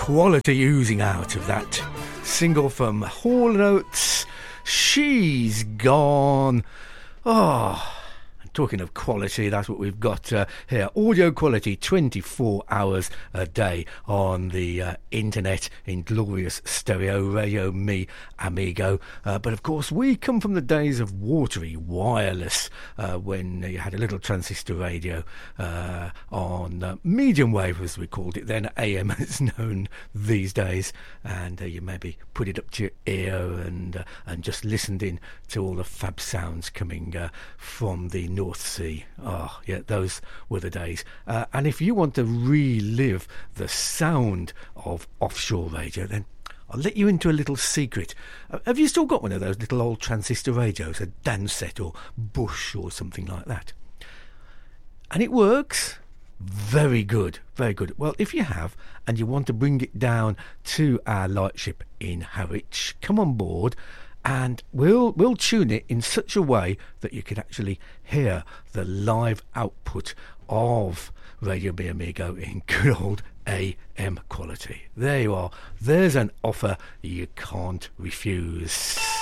quality oozing out of that single from Hall & Oates, She's Gone. Oh, talking of quality, that's what we've got here. Audio quality 24 hours a day on the internet in glorious stereo radio, me amigo. But of course, we come from the days of watery wireless, when you had a little transistor radio on medium wave, as we called it then, AM as known these days, and you maybe put it up to your ear and just listened in to all the fab sounds coming from the North Sea. Oh, yeah, those were the days. And if you want to relive the sound of offshore radio, then I'll let you into a little secret. Have you still got one of those little old transistor radios, a Dansett or Bush or something like that? And it works very good, very good. Well, if you have, and you want to bring it down to our lightship in Harwich, come on board, and we'll tune it in such a way that you can actually hear the live output of Radio Me Amigo in good old AM quality. There you are. There's an offer you can't refuse.